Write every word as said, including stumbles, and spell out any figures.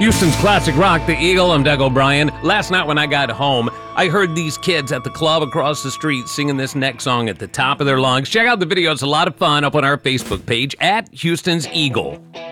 Houston's classic rock, The Eagle. I'm Doug O'Brien. Last night when I got home, I heard these kids at the club across the street singing this next song at the top of their lungs. Check out the video. It's a lot of fun up on our Facebook page at Houston's Eagle.